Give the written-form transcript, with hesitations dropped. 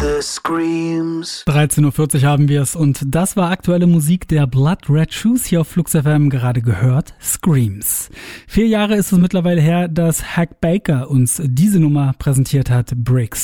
13.40 Uhr haben wir es und das war aktuelle Musik der Blood Red Shoes hier auf Flux FM, gerade gehört, Screams. 4 Jahre ist es mittlerweile her, dass Hack Baker uns diese Nummer präsentiert hat, Bricks.